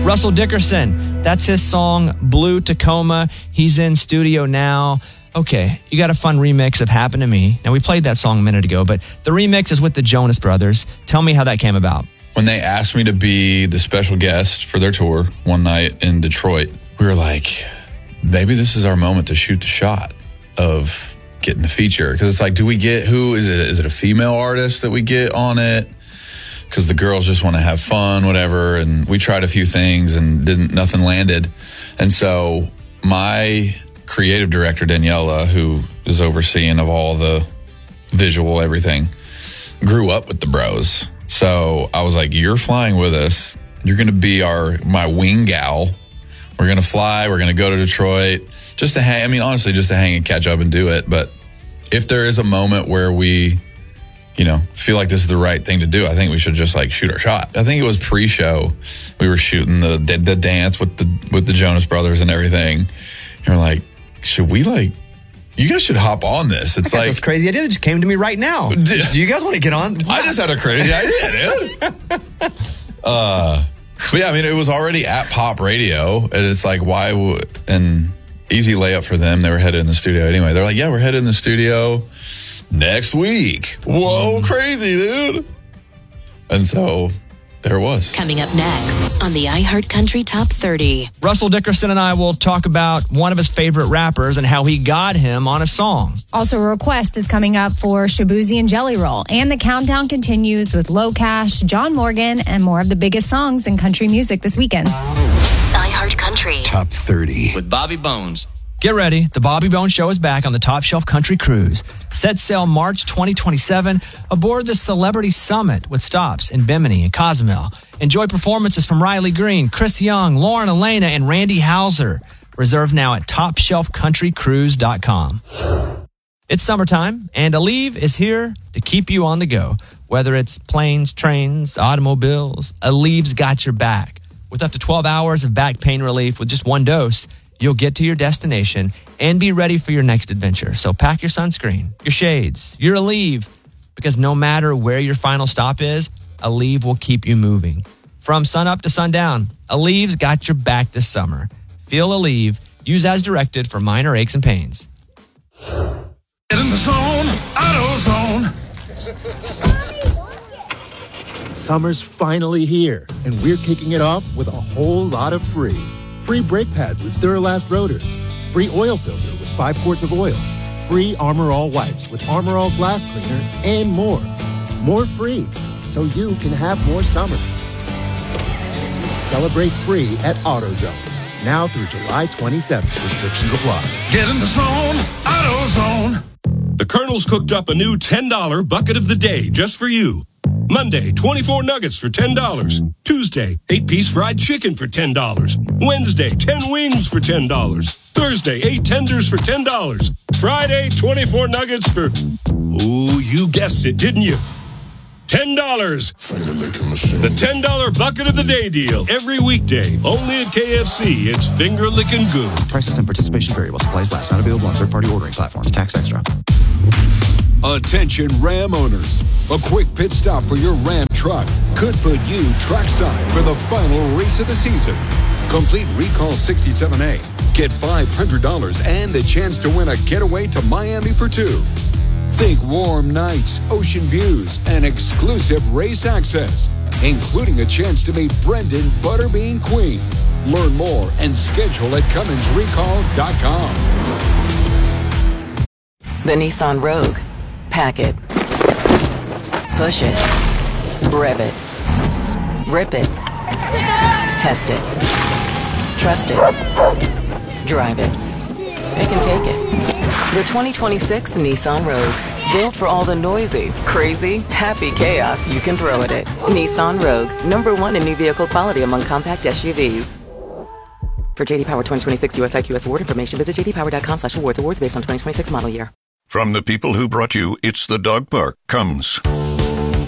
Russell Dickerson, that's his song, Blue Tacoma. He's in studio now. Okay, you got a fun remix of Happen to Me. Now, we played that song a minute ago, but the remix is with the Jonas Brothers. Tell me how that came about. When they asked me to be the special guest for their tour one night in Detroit, we were like, maybe this is our moment to shoot the shot of getting a feature. Because it's like, do we get, who is it? Is it a female artist that we get on it? Because the girls just want to have fun, whatever. And we tried a few things and nothing landed. And so my creative director, Daniela, who is overseeing of all the visual, everything, grew up with the bros. So I was like, you're flying with us. You're going to be my wing gal. We're going to fly. We're going to go to Detroit just to hang. I mean, honestly, just to hang and catch up and do it. But if there is a moment where we, feel like this is the right thing to do, I think we should just like shoot our shot. I think it was pre-show. We were shooting the dance with the Jonas Brothers and everything. And we're like, should we you guys should hop on this. It's like this crazy idea that just came to me right now. Do you guys want to get on? I just had a crazy idea, dude. But yeah, I mean, it was already at pop radio, and it's like, and easy layup for them. They were headed in the studio anyway. They're like, yeah, we're headed in the studio next week. Whoa, crazy, dude. And so there it was. Coming up next on the iHeartCountry Top 30. Russell Dickerson and I will talk about one of his favorite rappers and how he got him on a song. Also, a request is coming up for Shabuzi and Jelly Roll. And the countdown continues with Low Cash, John Morgan, and more of the biggest songs in country music this weekend. iHeartCountry Top 30 with Bobby Bones. Get ready. The Bobby Bones Show is back on the Top Shelf Country Cruise. Set sail March 2027 aboard the Celebrity Summit with stops in Bimini and Cozumel. Enjoy performances from Riley Green, Chris Young, Lauren Elena, and Randy Hauser. Reserve now at TopShelfCountryCruise.com. It's summertime, and Aleve is here to keep you on the go. Whether it's planes, trains, automobiles, Aleve's got your back. With up to 12 hours of back pain relief with just one dose, you'll get to your destination and be ready for your next adventure. So pack your sunscreen, your shades, your Aleve, because no matter where your final stop is, Aleve will keep you moving. From sunup to sundown, Aleve's got your back this summer. Feel Aleve. Use as directed for minor aches and pains. Get in the zone, AutoZone. Summer's finally here, and we're kicking it off with a whole lot of free. Free brake pads with Duralast rotors. Free oil filter with 5 quarts of oil. Free Armor All wipes with Armor All glass cleaner, and more. More free, so you can have more summer. Celebrate free at AutoZone. Now through July 27th. Restrictions apply. Get in the zone, AutoZone. The Colonel's cooked up a new $10 bucket of the day just for you. Monday, 24 nuggets for $10. Tuesday, 8-piece fried chicken for $10. Wednesday, 10 wings for $10. Thursday, 8 tenders for $10. Friday, 24 nuggets for, ooh, you guessed it, didn't you? $10. The $10 bucket of the day deal. Every weekday, only at KFC. It's finger licking good. Prices and participation vary while supplies last. Not available on third-party ordering platforms. Tax extra. Attention Ram owners. A quick pit stop for your Ram truck could put you trackside for the final race of the season. Complete Recall 67A. Get $500 and the chance to win a getaway to Miami for 2. Think warm nights, ocean views, and exclusive race access, including a chance to meet Brendan Butterbean Queen. Learn more and schedule at CumminsRecall.com. The Nissan Rogue. Pack it. Push it. Rev it. Rip it. Test it. Trust it. Drive it. Pick and take it. The 2026 Nissan Rogue. Built for all the noisy, crazy, happy chaos you can throw at it. Nissan Rogue. #1 in new vehicle quality among compact SUVs. For JD Power 2026 US IQS award information, visit jdpower.com/awards. Awards based on 2026 model year. From the people who brought you It's the Dog Park comes